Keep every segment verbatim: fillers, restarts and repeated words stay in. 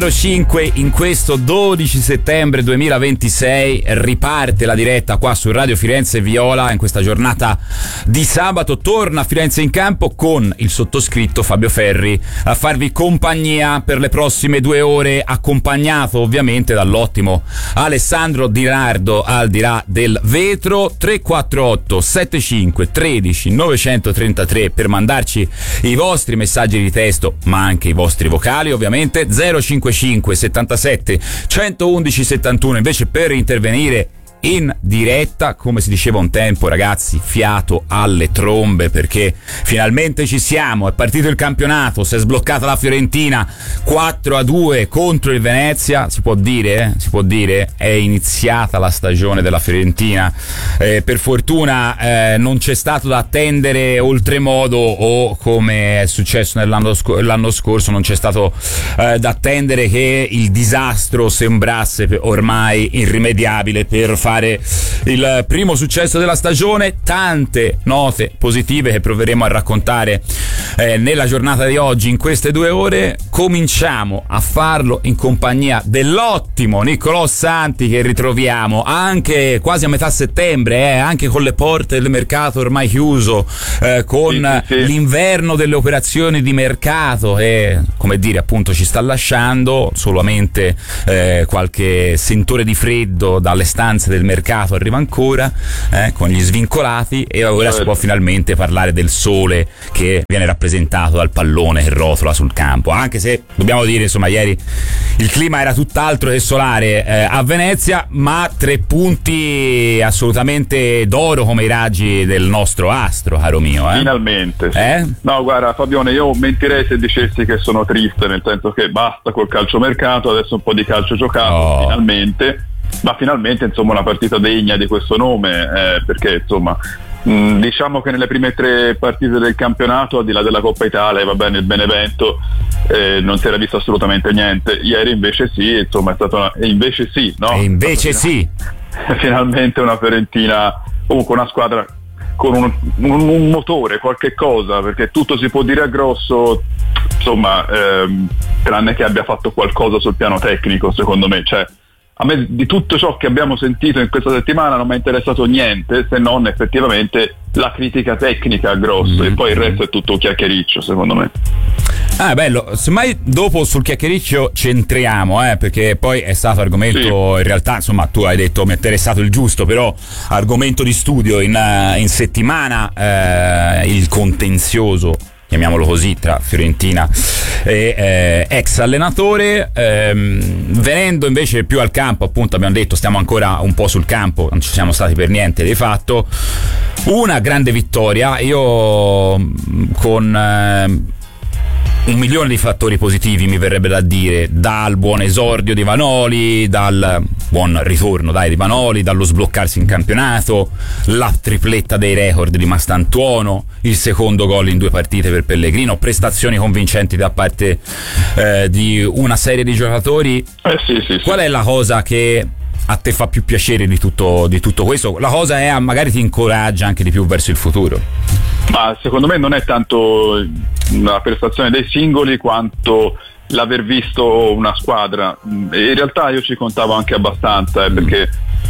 cinque in questo dodici settembre duemilaventisei riparte la diretta qua su Radio Firenze Viola in questa giornata di sabato. Torna a Firenze in campo con il sottoscritto Fabio Ferri a farvi compagnia per le prossime due ore, accompagnato ovviamente dall'ottimo Alessandro Di Nardo al di là del vetro. Tre quattro otto sette cinque uno tre nove tre tre per mandarci i vostri messaggi di testo ma anche i vostri vocali ovviamente. Zero cinque cinque settantasette centoundici settantuno invece per intervenire in diretta, come si diceva un tempo ragazzi, fiato alle trombe, perché finalmente ci siamo, è partito il campionato, si è sbloccata la Fiorentina quattro a due contro il Venezia, si può dire, eh? si può dire, è iniziata la stagione della Fiorentina, eh, per fortuna eh, non c'è stato da attendere oltremodo, o come è successo nell'anno sc- l'anno scorso non c'è stato eh, da attendere che il disastro sembrasse ormai irrimediabile per fare il primo successo della stagione. Tante note positive che proveremo a raccontare eh, nella giornata di oggi in queste due ore. Cominciamo a farlo in compagnia dell'ottimo Niccolò Santi, che ritroviamo anche quasi a metà settembre, eh, anche con le porte del mercato ormai chiuso, eh, con sì, sì, sì. l'inverno delle operazioni di mercato e, come dire, appunto ci sta lasciando solamente eh, qualche sentore di freddo dalle stanze del mercato arriva ancora, eh, con gli svincolati, e ora certo. si può finalmente parlare del sole che viene rappresentato dal pallone che rotola sul campo, anche se dobbiamo dire insomma ieri il clima era tutt'altro che solare eh, a Venezia, ma tre punti assolutamente d'oro come i raggi del nostro astro, caro mio, eh? Finalmente sì. eh? No guarda Fabione, io mentirei se dicessi che sono triste, nel senso che basta col calciomercato, adesso un po' di calcio giocato, oh. finalmente. Ma finalmente insomma una partita degna di questo nome, eh, perché insomma mh, diciamo che nelle prime tre partite del campionato, al di là della Coppa Italia, va bene il Benevento, eh, non si era visto assolutamente niente. Ieri invece sì, insomma è stata una... e invece sì, no? E invece sì. Finalmente una Fiorentina, comunque una squadra con un, un, un motore, qualche cosa, perché tutto si può dire a grosso, insomma, ehm, tranne che abbia fatto qualcosa sul piano tecnico, secondo me, cioè a me di tutto ciò che abbiamo sentito in questa settimana non mi è interessato niente, se non effettivamente la critica tecnica a grosso, mm-hmm. e poi il resto è tutto chiacchiericcio, secondo me. Ah, bello, semmai dopo sul chiacchiericcio centriamo, eh, perché poi è stato argomento, sì. in realtà, insomma, tu hai detto mi è interessato il giusto, però argomento di studio in, in settimana, eh, il contenzioso, chiamiamolo così, tra Fiorentina e eh, ex allenatore. Ehm, venendo invece più al campo, appunto abbiamo detto stiamo ancora un po' sul campo, non ci siamo stati per niente di fatto. Una grande vittoria, io con eh, un milione di fattori positivi mi verrebbe da dire, dal buon esordio di Vanoli, dal buon ritorno dai di Vanoli, dallo sbloccarsi in campionato, la tripletta dei record di Mastantuono, il secondo gol in due partite per Pellegrino, prestazioni convincenti da parte eh, di una serie di giocatori. Eh sì, sì, sì. Qual è la cosa che a te fa più piacere di tutto, di tutto questo? La cosa è, magari ti incoraggia anche di più verso il futuro? Ma secondo me non è tanto la prestazione dei singoli quanto l'aver visto una squadra. In realtà io ci contavo anche abbastanza, eh, perché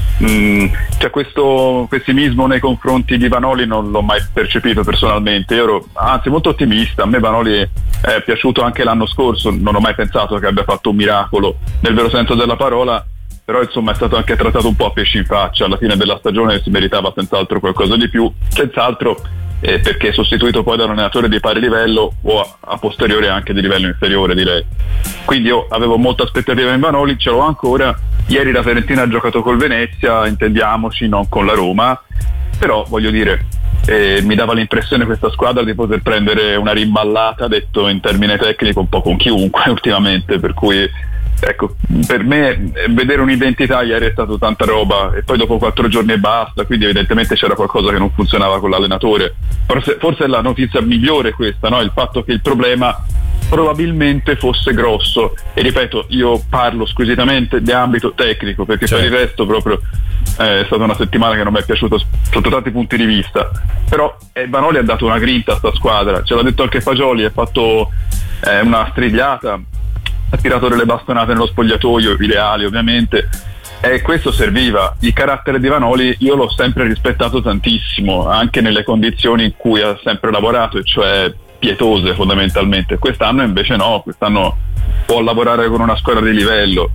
mh, cioè questo pessimismo nei confronti di Vanoli non l'ho mai percepito personalmente. Io ero anzi molto ottimista, a me Vanoli è piaciuto anche l'anno scorso, non ho mai pensato che abbia fatto un miracolo nel vero senso della parola, però insomma è stato anche trattato un po' a pesci in faccia. Alla fine della stagione si meritava senz'altro qualcosa di più, senz'altro eh, perché sostituito poi da un allenatore di pari livello o a, a posteriore anche di livello inferiore, direi. Quindi io avevo molta aspettativa in Vanoli, ce l'ho ancora. Ieri la Fiorentina ha giocato col Venezia, intendiamoci, non con la Roma, però voglio dire eh, mi dava l'impressione questa squadra di poter prendere una rimballata, detto in termine tecnico, un po' con chiunque ultimamente, per cui ecco, per me vedere un'identità ieri è stato tanta roba, e poi dopo quattro giorni e basta, quindi evidentemente c'era qualcosa che non funzionava con l'allenatore. Forse, forse è la notizia migliore questa, no? Il fatto che il problema probabilmente fosse grosso, e ripeto, io parlo squisitamente di ambito tecnico, perché certo. per il resto proprio eh, è stata una settimana che non mi è piaciuta sotto tanti punti di vista, però eh, Vanoli ha dato una grinta a sta squadra, ce l'ha detto anche Fagioli, ha fatto eh, una strigliata ha tirato delle bastonate nello spogliatoio, ideali ovviamente, e questo serviva. Il carattere di Vanoli io l'ho sempre rispettato tantissimo, anche nelle condizioni in cui ha sempre lavorato, e cioè pietose fondamentalmente. Quest'anno invece no, quest'anno può lavorare con una squadra di livello.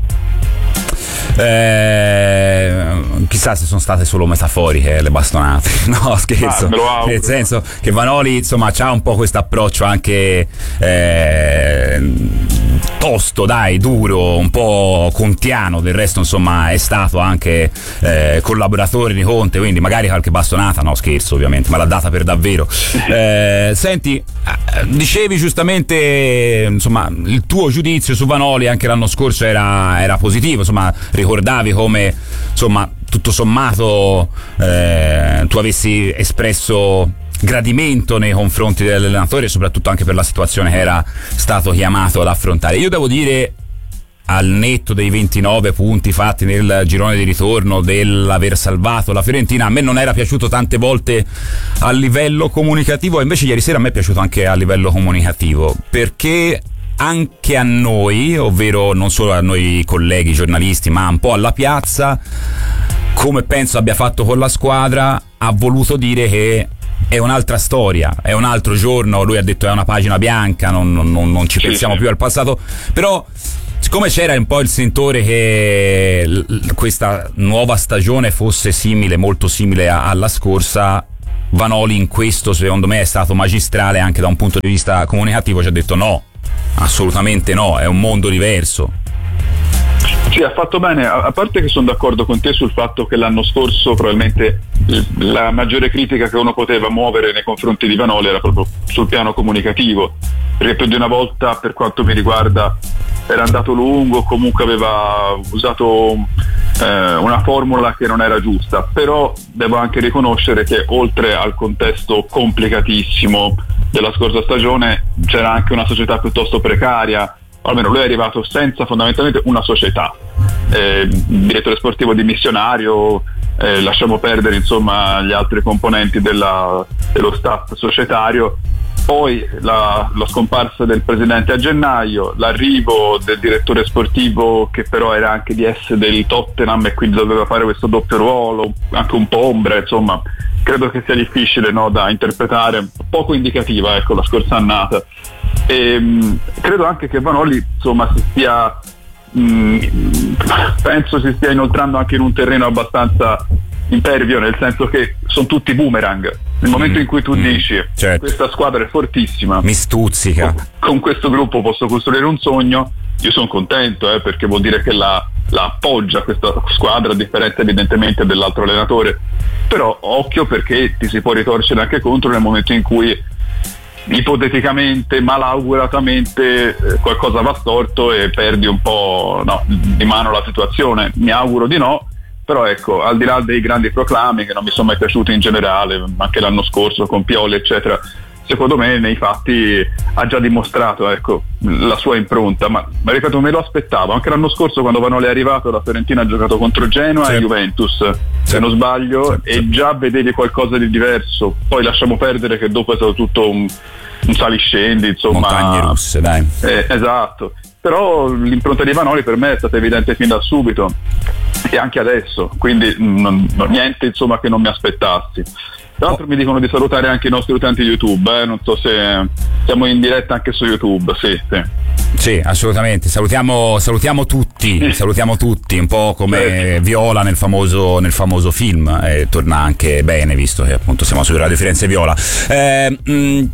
Eh, chissà se sono state solo metaforiche le bastonate. No, scherzo. Ah, nel senso che Vanoli insomma c'ha un po' questo approccio anche eh, tosto, dai, duro, un po' contiano. Del resto insomma è stato anche eh, collaboratore di Conte, quindi magari qualche bastonata, no scherzo ovviamente, ma l'ha data per davvero. Eh, senti, dicevi giustamente insomma il tuo giudizio su Vanoli anche l'anno scorso era, era positivo, insomma ricordavi come insomma tutto sommato eh, tu avessi espresso gradimento nei confronti dell'allenatore, soprattutto anche per la situazione che era stato chiamato ad affrontare. Io devo dire, al netto dei ventinove punti fatti nel girone di ritorno, dell'aver salvato la Fiorentina, a me non era piaciuto tante volte a livello comunicativo, e invece ieri sera a me è piaciuto anche a livello comunicativo, perché anche a noi, ovvero non solo a noi colleghi giornalisti, ma un po' alla piazza, come penso abbia fatto con la squadra, ha voluto dire che è un'altra storia, è un altro giorno. Lui ha detto è una pagina bianca, non, non, non ci pensiamo più al passato, però siccome c'era un po' il sentore che l- questa nuova stagione fosse simile, molto simile a- alla scorsa, Vanoli in questo secondo me è stato magistrale anche da un punto di vista comunicativo. Ci ha detto no, assolutamente no, è un mondo diverso. Sì, ha fatto bene, a parte che sono d'accordo con te sul fatto che l'anno scorso probabilmente la maggiore critica che uno poteva muovere nei confronti di Vanoli era proprio sul piano comunicativo, perché più di una volta, per quanto mi riguarda, era andato lungo, comunque aveva usato eh, una formula che non era giusta. Però devo anche riconoscere che oltre al contesto complicatissimo della scorsa stagione c'era anche una società piuttosto precaria. Almeno lui è arrivato senza fondamentalmente una società, eh, direttore sportivo dimissionario, eh, lasciamo perdere insomma gli altri componenti della, dello staff societario, poi la, la scomparsa del presidente a gennaio, l'arrivo del direttore sportivo che però era anche di S del Tottenham e quindi doveva fare questo doppio ruolo, anche un po' ombra, insomma credo che sia difficile, no, da interpretare, poco indicativa, ecco, la scorsa annata. E mh, credo anche che Vanoli insomma si stia mh, penso si stia inoltrando anche in un terreno abbastanza impervio, nel senso che sono tutti boomerang. Nel momento mm, in cui tu mm, dici certo, questa squadra è fortissima, mi stuzzica, con, con questo gruppo posso costruire un sogno, io sono contento, eh, perché vuol dire che la, la appoggia questa squadra, a differenza evidentemente dell'altro allenatore. Però occhio, perché ti si può ritorcere anche contro nel momento in cui ipoteticamente, malauguratamente, eh, qualcosa va storto e perdi un po', no, di mano la situazione. Mi auguro di no, però ecco, al di là dei grandi proclami che non mi sono mai piaciuti in generale, anche l'anno scorso con Pioli eccetera, secondo me nei fatti ha già dimostrato, ecco, la sua impronta. Ma, ma ripeto, me lo aspettavo anche l'anno scorso quando Vanoli è arrivato. La Fiorentina ha giocato contro Genoa sì. e Juventus, sì. se non sbaglio, sì. e già vedevi qualcosa di diverso. Poi lasciamo perdere che dopo è stato tutto un, un saliscendi, insomma, montagne russe, dai. Eh, esatto, però l'impronta di Vanoli per me è stata evidente fin da subito e anche adesso, quindi non, non, niente insomma che non mi aspettassi. Tra l'altro mi dicono di salutare anche i nostri utenti YouTube, eh? Non so se siamo in diretta anche su YouTube, sì, sì. Sì, assolutamente, salutiamo, salutiamo tutti, salutiamo tutti, un po' come certo. Viola nel famoso, nel famoso film, e eh, torna anche bene, visto che appunto siamo su Radio Firenze Viola. Eh, mh,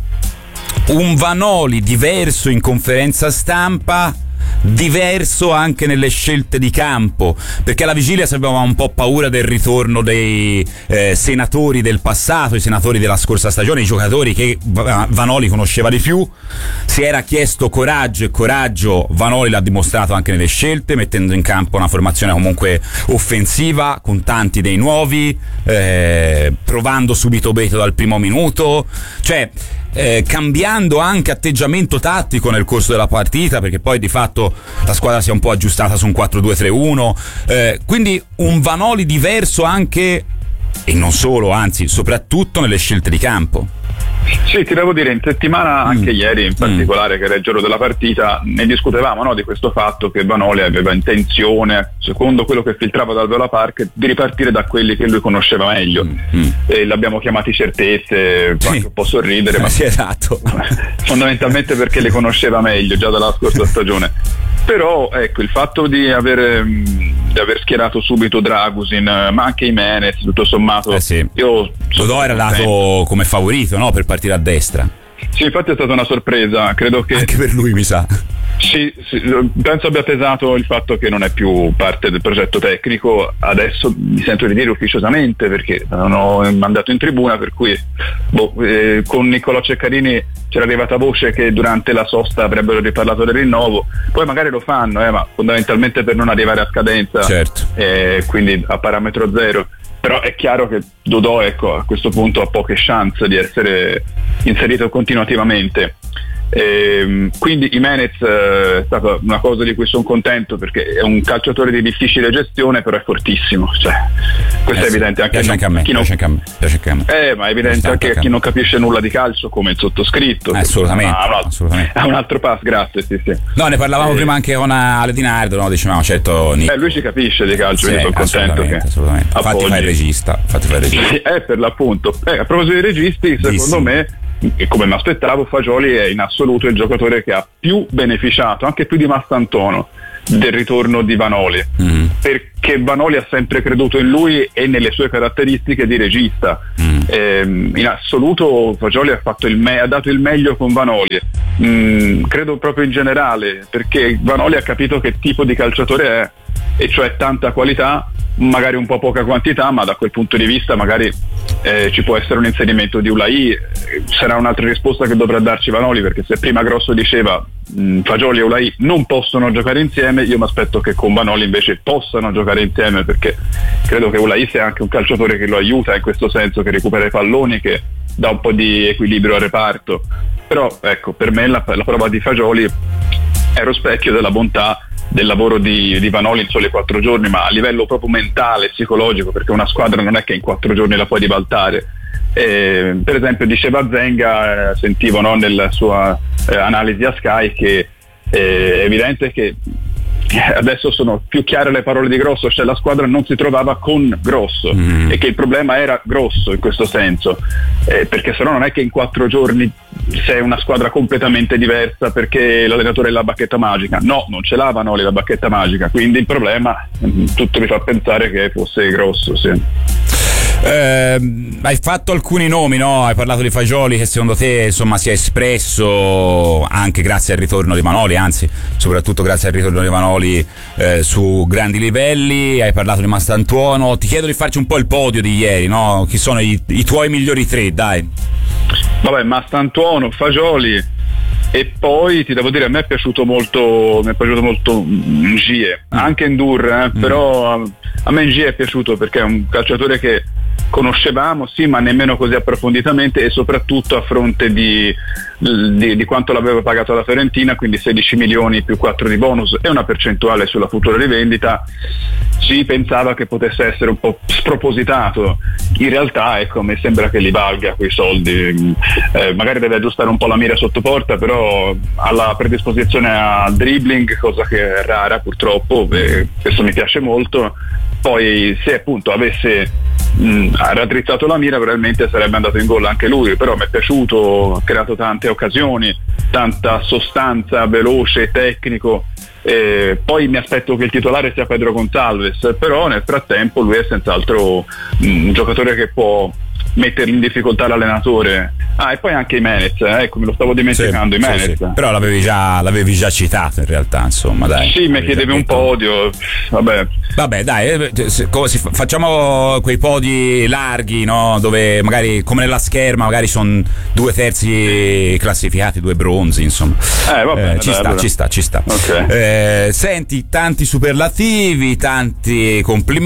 un Vanoli diverso in conferenza stampa, diverso anche nelle scelte di campo, perché alla vigilia avevamo un po' paura del ritorno dei eh, senatori del passato, i senatori della scorsa stagione, i giocatori che Vanoli conosceva di più. Si era chiesto coraggio, e coraggio Vanoli l'ha dimostrato anche nelle scelte, mettendo in campo una formazione comunque offensiva con tanti dei nuovi, eh, provando subito Beto dal primo minuto, cioè Eh, cambiando anche atteggiamento tattico nel corso della partita, perché poi di fatto la squadra si è un po' aggiustata su un quattro due tre uno, eh, quindi un Vanoli diverso anche, e non solo, anzi soprattutto nelle scelte di campo. Sì, ti devo dire, in settimana, anche mm. ieri in particolare, mm. che era il giorno della partita, ne discutevamo, no, di questo fatto che Vanoli aveva intenzione, secondo quello che filtrava dal Viola Park, di ripartire da quelli che lui conosceva meglio. Mm. E l'abbiamo chiamati certezze, sì. anche un po' sorridere, ma sì, esatto. fondamentalmente perché le conosceva meglio già dalla scorsa stagione. Però ecco, il fatto di aver, di aver schierato subito Dragusin, ma anche Jimenez, tutto sommato, eh sì. io Dodò era dato come favorito, no, per partire a destra. Sì, infatti è stata una sorpresa, credo che anche per lui, mi sa. Sì, sì, penso abbia pesato il fatto che non è più parte del progetto tecnico. Adesso mi sento di dire ufficiosamente, perché non ho mandato in tribuna, per cui boh, eh, con Niccolò Ceccarini c'era arrivata voce che durante la sosta avrebbero riparlato del rinnovo, poi magari lo fanno, eh, ma fondamentalmente per non arrivare a scadenza, certo. eh, quindi a parametro zero. Però è chiaro che Dodò, ecco, a questo punto ha poche chance di essere inserito continuativamente. E quindi Jimenez eh, è stata una cosa di cui sono contento, perché è un calciatore di difficile gestione, però è fortissimo, cioè, questo eh è sì, evidente anche, piace non, anche a me, chi non, piace anche a me, piace anche a me. Eh, ma è evidente anche a chi non capisce nulla di calcio, come il sottoscritto. Eh, assolutamente, ah, no, assolutamente. È un altro pass, grazie. Sì, sì. No, ne parlavamo eh, prima anche con Ale Di Nardo, no? Dicevamo, certo. Eh, lui ci capisce di calcio, sì, quindi sono contento che assolutamente. Infatti fa il regista, infatti fa il regista. Sì, eh, per l'appunto. Eh, a proposito dei registi, secondo Dissimo. me, e come mi aspettavo, Fagioli è in assoluto il giocatore che ha più beneficiato, anche più di Mastantuono, del ritorno di Vanoli, mm. perché Vanoli ha sempre creduto in lui e nelle sue caratteristiche di regista. mm. eh, in assoluto Fagioli ha, fatto il me- ha dato il meglio con Vanoli, mm, credo proprio in generale, perché Vanoli ha capito che tipo di calciatore è, e cioè tanta qualità, magari un po' poca quantità, ma da quel punto di vista magari eh, ci può essere un inserimento di Ulai. Eh, sarà un'altra risposta che dovrà darci Vanoli, perché se prima Grosso diceva mh, Fagioli e Ulai non possono giocare insieme, io mi aspetto che con Vanoli invece possano giocare insieme, perché credo che Ulai sia anche un calciatore che lo aiuta in questo senso, che recupera i palloni, che dà un po' di equilibrio al reparto. Però ecco, per me la, la prova di Fagioli è lo specchio della bontà del lavoro di, di Vanoli in soli quattro giorni, ma a livello proprio mentale, psicologico, perché una squadra non è che in quattro giorni la puoi ribaltare. Eh, per esempio diceva Zenga, eh, sentivo, no, nella sua eh, analisi a Sky, che eh, è evidente che adesso sono più chiare le parole di Grosso, cioè la squadra non si trovava con Grosso, mm. e che il problema era Grosso in questo senso, eh, perché se no non è che in quattro giorni sei una squadra completamente diversa perché l'allenatore è la bacchetta magica. No, non ce l'ha Vanoli la bacchetta magica, quindi il problema tutto mi fa pensare che fosse Grosso, sì. Eh, hai fatto alcuni nomi, no? Hai parlato di Fagioli, che secondo te insomma si è espresso anche grazie al ritorno di Vanoli, anzi soprattutto grazie al ritorno di Vanoli eh, su grandi livelli. Hai parlato di Mastantuono, ti chiedo di farci un po' il podio di ieri, no? Chi sono i, i tuoi migliori tre, dai? Vabbè, Mastantuono, Fagioli, e poi ti devo dire, a me è piaciuto molto, mi è piaciuto molto Ngie, anche Ndur, eh, mm. però a, a me Ngie è piaciuto perché è un calciatore che conoscevamo, sì, ma nemmeno così approfonditamente, e soprattutto a fronte di, di, di quanto l'aveva pagato la Fiorentina, quindi sedici milioni più quattro di bonus e una percentuale sulla futura rivendita. Si pensava che potesse essere un po' spropositato, in realtà ecco, mi sembra che li valga quei soldi, eh, magari deve aggiustare un po' la mira sotto porta, però ha la predisposizione al dribbling, cosa che è rara purtroppo, e questo mi piace molto. Poi se appunto avesse mh, raddrizzato la mira probabilmente sarebbe andato in gol anche lui, però mi è piaciuto, ha creato tante occasioni, tanta sostanza, veloce, tecnico. Eh, poi mi aspetto che il titolare sia Pedro Gonçalves, però nel frattempo lui è senz'altro mh, un giocatore che può metterli in difficoltà l'allenatore. Ah, e poi anche Jimenez, eh, ecco, me lo stavo dimenticando, sì, Jimenez. Sì, sì. Però l'avevi già, l'avevi già citato in realtà, insomma, dai. Sì, mi chiedevi un podio, vabbè. Vabbè, dai, facciamo quei podi larghi, no? Dove magari, come nella scherma, magari sono due terzi classificati, due bronzi, insomma. Eh, vabbè, eh, ci, dai, sta, allora. ci sta, ci sta, okay. eh, senti, tanti superlativi, tanti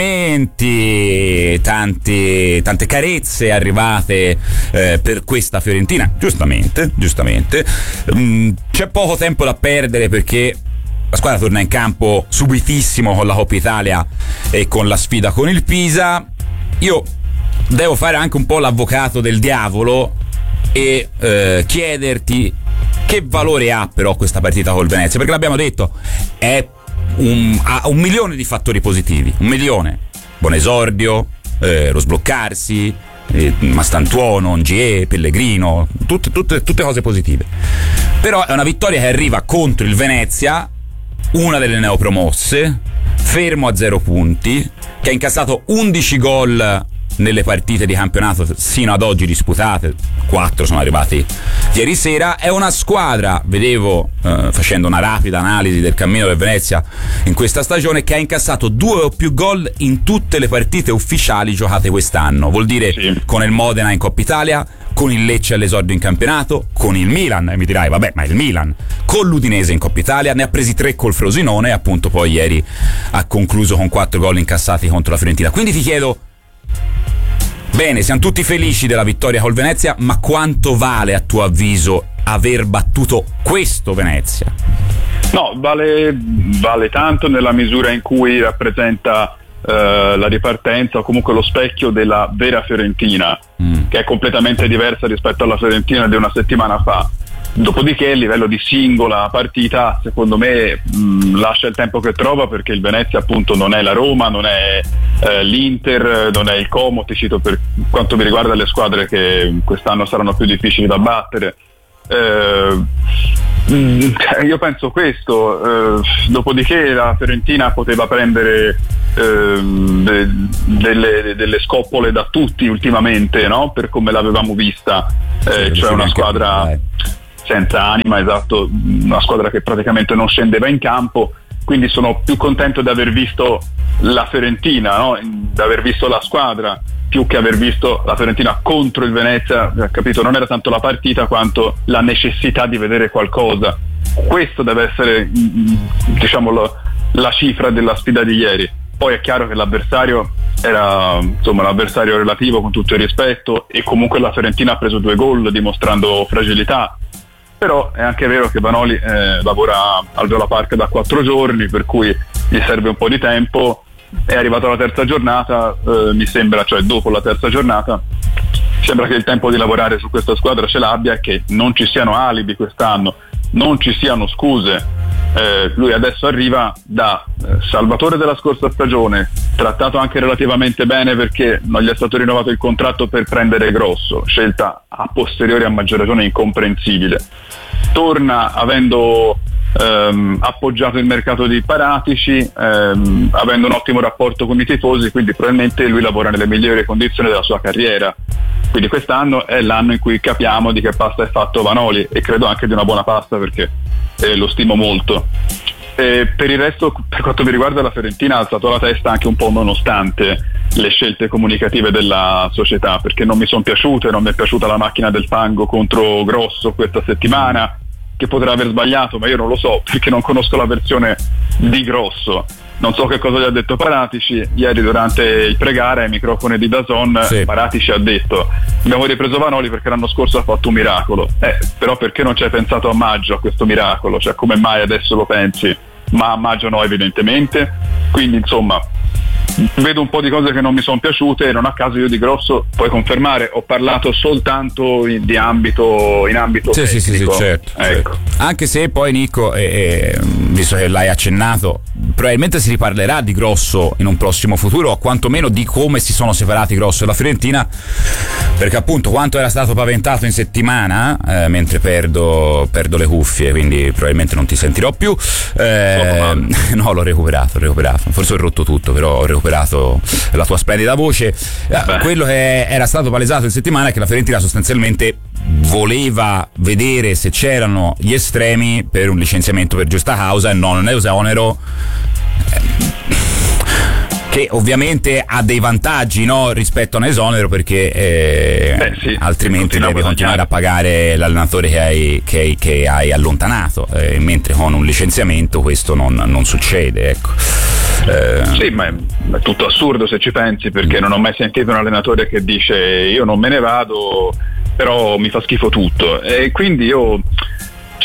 complimenti, tanti, tante carezze arrivate eh, per questa Fiorentina, giustamente, giustamente. Mm, c'è poco tempo da perdere perché la squadra torna in campo subitissimo con la Coppa Italia e con la sfida con il Pisa. Io devo fare anche un po' l'avvocato del diavolo e eh, chiederti che valore ha però questa partita col Venezia, perché l'abbiamo detto, è un, ha un milione di fattori positivi, un milione, buon esordio, eh, lo sbloccarsi, eh, Mastantuono, Ngie, Pellegrino, tutte, tutte, tutte cose positive. Però è una vittoria che arriva contro il Venezia, una delle neopromosse, fermo a zero punti, che ha incassato undici gol nelle partite di campionato sino ad oggi disputate, quattro sono arrivati ieri sera. È una squadra, vedevo eh, facendo una rapida analisi del cammino del Venezia in questa stagione, che ha incassato due o più gol in tutte le partite ufficiali giocate quest'anno, vuol dire sì. Con il Modena in Coppa Italia, con il Lecce all'esordio in campionato, con il Milan, e mi dirai vabbè ma il Milan, con l'Udinese in Coppa Italia, ne ha presi tre col Frosinone e appunto poi ieri ha concluso con quattro gol incassati contro la Fiorentina. Quindi ti chiedo, bene, siamo tutti felici della vittoria col Venezia, ma quanto vale a tuo avviso aver battuto questo Venezia? No, vale, vale tanto nella misura in cui rappresenta eh, la ripartenza o comunque lo specchio della vera Fiorentina, mm. che è completamente diversa rispetto alla Fiorentina di una settimana fa. Dopodiché, a livello di singola partita, secondo me mh, lascia il tempo che trova, perché il Venezia appunto non è la Roma, non è eh, l'Inter, non è il Como, ti cito per quanto mi riguarda le squadre che quest'anno saranno più difficili da battere. Eh, mh, io penso questo, eh, dopodiché la Fiorentina poteva prendere eh, de, delle, delle scoppole da tutti ultimamente, no? Per come l'avevamo vista, eh, sì, cioè una squadra senza anima, esatto, una squadra che praticamente non scendeva in campo. Quindi sono più contento di aver visto la Fiorentina, no? Di aver visto la squadra, più che aver visto la Fiorentina contro il Venezia, capito? Non era tanto la partita quanto la necessità di vedere qualcosa. Questo deve essere, diciamo, la, la cifra della sfida di ieri. Poi è chiaro che l'avversario era, insomma, l'avversario relativo, con tutto il rispetto, e comunque la Fiorentina ha preso due gol dimostrando fragilità. Però è anche vero che Vanoli eh, lavora al Viola Park da quattro giorni, per cui gli serve un po' di tempo. È arrivato alla terza giornata, eh, mi sembra, cioè dopo la terza giornata, sembra che il tempo di lavorare su questa squadra ce l'abbia e che non ci siano alibi quest'anno, non ci siano scuse. Eh, lui adesso arriva da eh, salvatore della scorsa stagione, trattato anche relativamente bene perché non gli è stato rinnovato il contratto per prendere Grosso, scelta a posteriori a maggior ragione incomprensibile. Torna avendo ehm, appoggiato il mercato di Paratici, ehm, avendo un ottimo rapporto con i tifosi, quindi probabilmente lui lavora nelle migliori condizioni della sua carriera. Quindi quest'anno è l'anno in cui capiamo di che pasta è fatto Vanoli, e credo anche di una buona pasta, perché eh, lo stimo molto. E per il resto, per quanto mi riguarda, la Fiorentina ha alzato la testa anche un po' nonostante le scelte comunicative della società, perché non mi sono piaciute, non mi è piaciuta la macchina del fango contro Grosso questa settimana, che potrà aver sbagliato, ma io non lo so perché non conosco la versione di Grosso. Non so che cosa gli ha detto Paratici ieri durante il pregare ai microfoni di D A Z N. Sì. Paratici ha detto: abbiamo ripreso Vanoli perché l'anno scorso ha fatto un miracolo. Eh, però perché non ci hai pensato a maggio a questo miracolo? Cioè, come mai adesso lo pensi? Ma a maggio no, evidentemente. Quindi insomma, vedo un po' di cose che non mi sono piaciute, e non a caso io di Grosso, puoi confermare, ho parlato soltanto in, di ambito in ambito sì, tecnico. Sì, sì, sì, certo, ecco. certo. Anche se poi Nico, eh, eh, visto che l'hai accennato, probabilmente si riparlerà di Grosso in un prossimo futuro, o quantomeno di come si sono separati Grosso e la Fiorentina, perché appunto quanto era stato paventato in settimana, eh, mentre perdo, perdo le cuffie, quindi probabilmente non ti sentirò più, eh, no, l'ho recuperato, l'ho recuperato, forse ho rotto tutto, però ho recuperato la tua splendida voce. Beh. Quello che era stato palesato in settimana è che la Fiorentina sostanzialmente voleva vedere se c'erano gli estremi per un licenziamento per giusta causa e non un esonero, che ovviamente ha dei vantaggi, no, rispetto a un esonero, perché eh, eh sì, altrimenti devi continuare a pagare l'allenatore che hai, che hai, che hai allontanato, eh, mentre con un licenziamento questo non, non succede, ecco. Eh, sì, ma è, è tutto assurdo se ci pensi, perché non ho mai sentito un allenatore che dice io non me ne vado, però mi fa schifo tutto, e quindi io,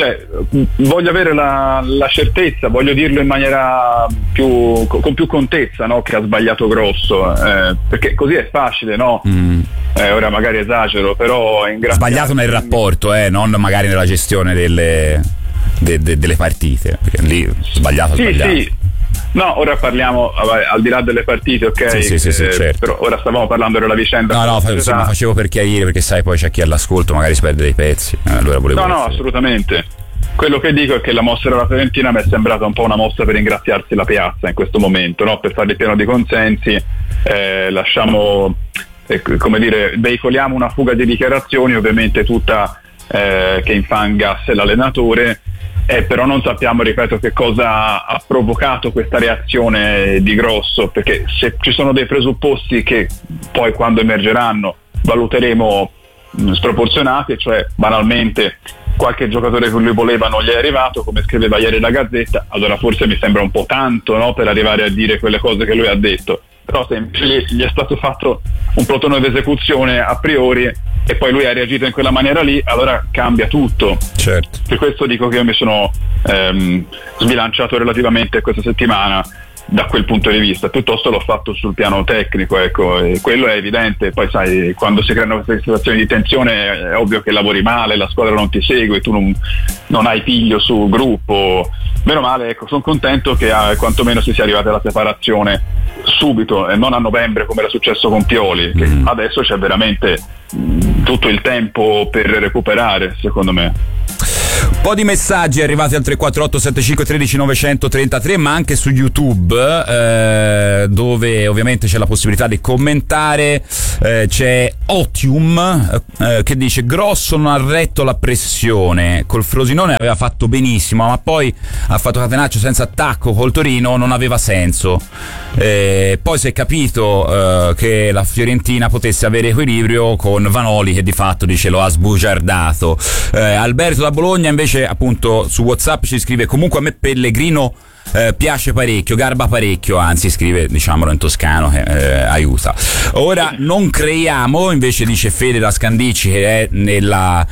cioè, voglio avere la, la certezza, voglio dirlo in maniera più, con più contezza, no? Che ha sbagliato grosso, eh, perché così è facile, no? Mm. Eh, ora magari esagero, però è ingraziato. Sbagliato nel rapporto, eh, non magari nella gestione delle, de, de, delle partite, perché lì sbagliato, sì, sbagliato. Sì. No, ora parliamo vabbè, al di là delle partite, ok? Sì, sì, sì, eh, sì, certo. Però ora stavamo parlando della vicenda. No, no, fa, sì, ma facevo per chiarire, perché sai, poi c'è chi all'ascolto magari si perde dei pezzi. Eh, allora volevo no, no, essere... assolutamente. Quello che dico è che la mossa della Fiorentina mi è sembrata un po' una mossa per ingraziarsi la piazza in questo momento, no? Per fare il pieno di consensi, eh, lasciamo, eh, come dire, veicoliamo una fuga di dichiarazioni, ovviamente tutta eh, che infangasse l'allenatore. Eh, però non sappiamo, ripeto, che cosa ha provocato questa reazione di Grosso, perché se ci sono dei presupposti che poi quando emergeranno valuteremo mh, sproporzionati, cioè banalmente qualche giocatore che lui voleva non gli è arrivato, come scriveva ieri la Gazzetta, allora forse mi sembra un po' tanto, no, per arrivare a dire quelle cose che lui ha detto. Però se gli è stato fatto un plotone d'esecuzione a priori e poi lui ha reagito in quella maniera lì, allora cambia tutto. Certo. Per questo dico che io mi sono ehm, sbilanciato relativamente questa settimana da quel punto di vista, piuttosto l'ho fatto sul piano tecnico, ecco, e quello è evidente. Poi sai, quando si creano queste situazioni di tensione è ovvio che lavori male, la squadra non ti segue, tu non, non hai piglio sul gruppo. Meno male, ecco, sono contento che ah, quantomeno si sia arrivati alla separazione subito e non a novembre come era successo con Pioli, che mm. adesso c'è veramente mh, tutto il tempo per recuperare, secondo me. Un po' di messaggi arrivati al tre quattro otto sette cinque uno tre nove tre tre, ma anche su YouTube, eh, dove ovviamente c'è la possibilità di commentare. Eh, c'è Otium eh, che dice: Grosso non ha retto la pressione, col Frosinone aveva fatto benissimo, ma poi ha fatto catenaccio senza attacco col Torino, non aveva senso. Eh, poi si è capito eh, che la Fiorentina potesse avere equilibrio con Vanoli, che di fatto dice lo ha sbugiardato. eh, Alberto da Bologna invece appunto su WhatsApp ci scrive: comunque a me Pellegrino eh, piace parecchio, garba parecchio, anzi scrive, diciamolo in toscano, che eh, aiuta. Ora non creiamo, invece dice Fede da Scandicci, che è nella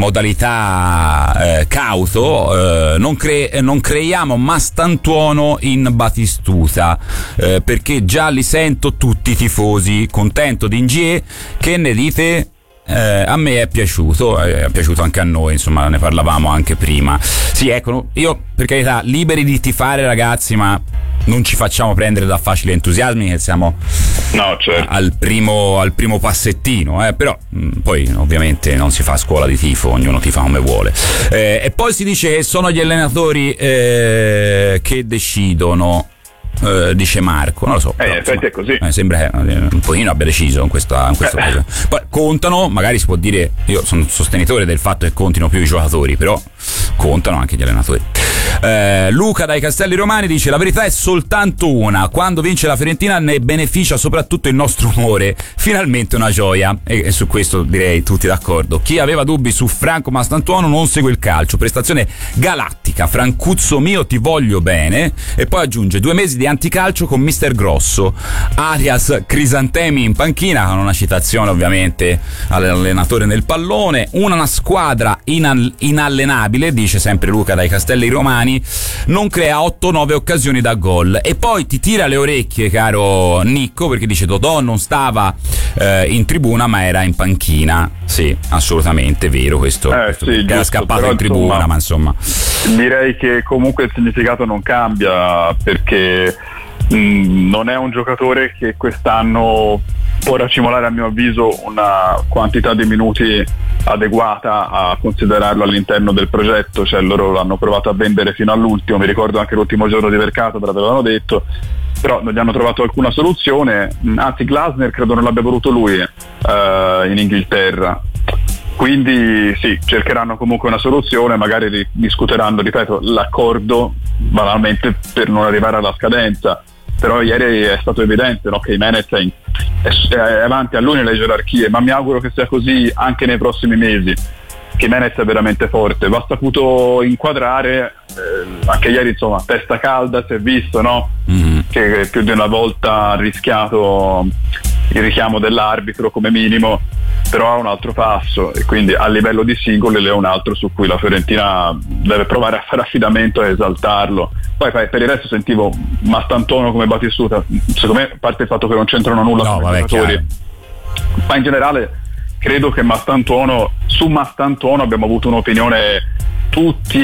modalità eh, cauto, eh, non, cre- non creiamo Mastantuono in Batistuta, eh, perché già li sento tutti i tifosi. Contento di Ngie, che ne dite? Eh, a me è piaciuto, è piaciuto anche a noi, insomma, ne parlavamo anche prima. Sì, ecco, io per carità, liberi di tifare ragazzi, ma non ci facciamo prendere da facili entusiasmi, che siamo no, certo. al primo al primo passettino, eh, però mh, poi ovviamente non si fa scuola di tifo, ognuno tifa come vuole. Eh, e poi si dice che sono gli allenatori eh, che decidono. Uh, dice Marco, non lo so, eh, in effetti è così. Eh, sembra che un pochino abbia deciso in, questa, in questo caso. Poi contano, magari si può dire, io sono sostenitore del fatto che contino più i giocatori, però contano anche gli allenatori. Eh, Luca dai Castelli Romani dice: la verità è soltanto una, quando vince la Fiorentina ne beneficia soprattutto il nostro umore, finalmente una gioia. E, e su questo direi tutti d'accordo. Chi aveva dubbi su Franco Mastantuono non segue il calcio, prestazione galattica, Francuzzo mio ti voglio bene. E poi aggiunge: due mesi di anticalcio con mister Grosso, alias Crisantemi in panchina, con una citazione ovviamente all'allenatore nel pallone. Una squadra inal- inallenabile, dice sempre Luca dai Castelli Romani, non crea otto nove occasioni da gol. E poi ti tira le orecchie, caro Nicco, perché dice: Dodò non stava eh, in tribuna ma era in panchina. Sì, assolutamente vero questo, eh, questo sì, che giusto, era scappato però, in tribuna, insomma, ma insomma direi che comunque il significato non cambia, perché mh, non è un giocatore che quest'anno può racimolare, a mio avviso, una quantità di minuti adeguata a considerarlo all'interno del progetto. Cioè loro l'hanno provato a vendere fino all'ultimo, mi ricordo anche l'ultimo giorno di mercato ve l'avevano detto, però non gli hanno trovato alcuna soluzione. Anzi, Glasner credo non l'abbia voluto lui eh, in Inghilterra, quindi sì, cercheranno comunque una soluzione, magari discuteranno, ripeto, l'accordo banalmente per non arrivare alla scadenza. Però ieri è stato evidente, no, che Jimenez è, in, è, è avanti a lui nelle gerarchie, ma mi auguro che sia così anche nei prossimi mesi. Jimenez è veramente forte, va saputo inquadrare, eh, anche ieri insomma testa calda, si è visto, no? Mm-hmm. Che più di una volta ha rischiato il richiamo dell'arbitro come minimo, però ha un altro passo e quindi a livello di singoli è un altro su cui la Fiorentina deve provare a fare affidamento e esaltarlo. Poi per il resto sentivo Mastantuono come Batistuta, secondo me, a parte il fatto che non c'entrano nulla no, con i giocatori, ma in generale credo che Mastantuono, su Mastantuono abbiamo avuto un'opinione tutti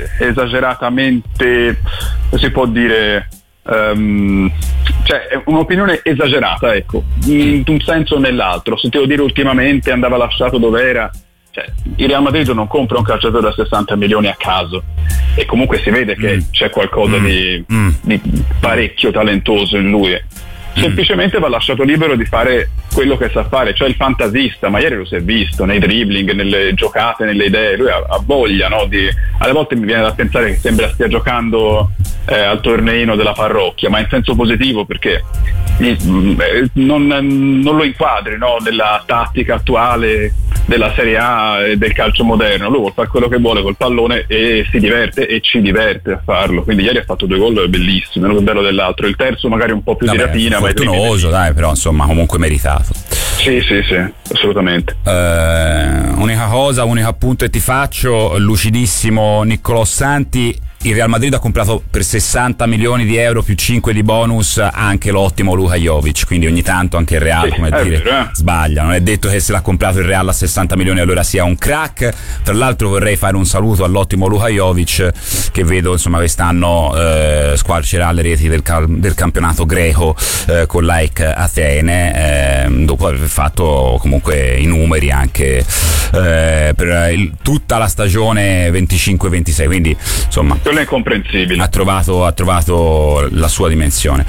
esageratamente, si può dire, um, cioè è un'opinione esagerata, ecco, in un senso o nell'altro. Sentivo dire ultimamente andava lasciato dove era, cioè il Real Madrid non compra un calciatore da sessanta milioni a caso e comunque si vede che mm. c'è qualcosa mm. Di, mm. di parecchio talentoso in lui. Semplicemente va lasciato libero di fare quello che sa fare, cioè il fantasista. Ma ieri lo si è visto nei dribbling, nelle giocate, nelle idee. Lui ha, ha voglia, no? Di, alle volte mi viene da pensare che sembra stia giocando eh, al torneino della parrocchia, ma in senso positivo, perché eh, non, non lo inquadri, no? Nella tattica attuale della Serie A e del calcio moderno. Lui vuole fare quello che vuole col pallone e si diverte e ci diverte a farlo. Quindi ieri ha fatto due gol bellissimi, uno più bello dell'altro. Il terzo magari un po' più di rapina, fortunoso, dai, però insomma comunque meritato. Sì, sì, sì, assolutamente. Eh, unica cosa, unico appunto che ti faccio, lucidissimo Niccolò Santi. Il Real Madrid ha comprato per sessanta milioni di euro più cinque di bonus anche l'ottimo Luka Jovic, quindi ogni tanto anche il Real, sì, come dire, vero, eh? sbaglia. Non è detto che se l'ha comprato il Real a sessanta milioni allora sia un crack. Tra l'altro vorrei fare un saluto all'ottimo Luka Jovic, che vedo insomma quest'anno eh, squarcerà le reti del, cal- del campionato greco eh, con l'A E C Atene, eh, dopo aver fatto comunque i numeri anche eh, per il, tutta la stagione venticinque ventisei, quindi insomma quello è incomprensibile. Ha trovato, ha trovato la sua dimensione.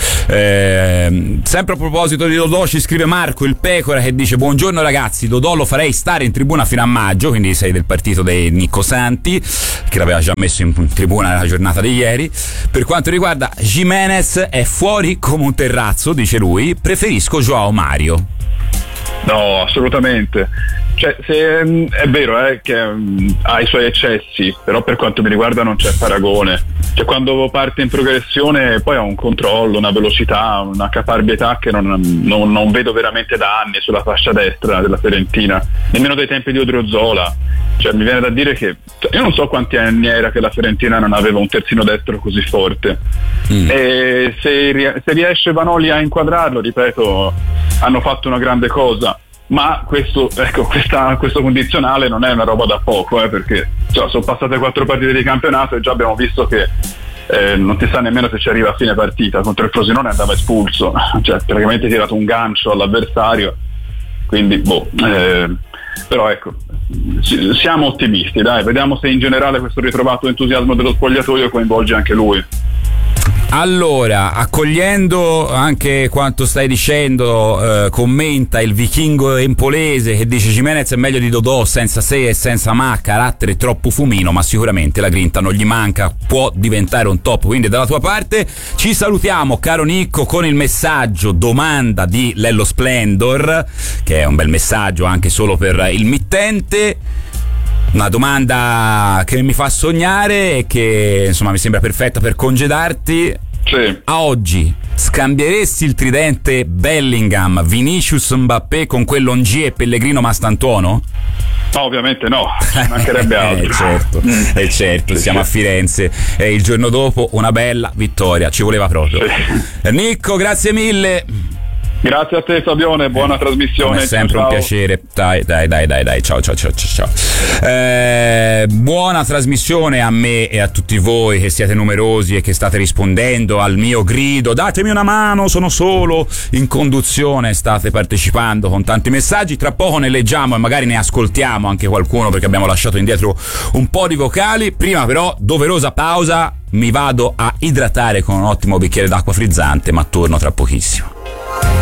Eh, sempre a proposito di Dodò ci scrive Marco il Pecora che dice: buongiorno ragazzi, Dodò lo farei stare in tribuna fino a maggio, quindi sei del partito dei Nicco Santi, che l'aveva già messo in tribuna nella giornata di ieri. Per quanto riguarda Jimenez è fuori come un terrazzo, dice lui, preferisco Joao Mario. No, assolutamente. Cioè, se, è vero eh, che um, ha i suoi eccessi, però per quanto mi riguarda non c'è paragone. Cioè, quando parte in progressione poi ha un controllo, una velocità, una caparbietà che non, non, non vedo veramente da anni sulla fascia destra della Fiorentina, nemmeno dai tempi di Odriozola. Cioè, mi viene da dire che io non so quanti anni era che la Fiorentina non aveva un terzino destro così forte. Mm. E se, se riesce Vanoli a inquadrarlo, ripeto, hanno fatto una grande cosa. Ma questo, ecco, questa, questo condizionale non è una roba da poco, eh, perché cioè, sono passate quattro partite di campionato e già abbiamo visto che eh, non ti sa nemmeno se ci arriva a fine partita. Contro il Frosinone andava espulso, cioè praticamente ha tirato un gancio all'avversario, quindi boh, eh, però ecco, siamo ottimisti, dai, vediamo se in generale questo ritrovato entusiasmo dello spogliatoio coinvolge anche lui. Allora, accogliendo anche quanto stai dicendo, eh, commenta il vichingo empolese che dice: Jimenez è meglio di Dodò, senza se e senza ma, carattere troppo fumino, ma sicuramente la grinta non gli manca, può diventare un top. Quindi dalla tua parte ci salutiamo, caro Nicco, con il messaggio domanda di Lello Splendor, che è un bel messaggio anche solo per il mittente. Una domanda che mi fa sognare e che insomma mi sembra perfetta per congedarti. Sì. A oggi scambieresti il tridente Bellingham, Vinicius, Mbappé con quello Ongie e Pellegrino Mastantuono? No, ovviamente no, ci mancherebbe altro. eh certo, eh certo, sì, siamo sì. a Firenze e il giorno dopo una bella vittoria, ci voleva proprio. Sì. Nicco, grazie mille. Grazie a te Fabione, buona eh, trasmissione. È sempre ciao. un piacere. Dai, dai, dai, dai, dai. Ciao, ciao, ciao, ciao. Eh, buona trasmissione a me e a tutti voi che siete numerosi e che state rispondendo al mio grido. Datemi una mano, sono solo in conduzione. State partecipando con tanti messaggi. Tra poco ne leggiamo e magari ne ascoltiamo anche qualcuno, perché abbiamo lasciato indietro un po' di vocali. Prima però, doverosa pausa. Mi vado a idratare con un ottimo bicchiere d'acqua frizzante, ma torno tra pochissimo.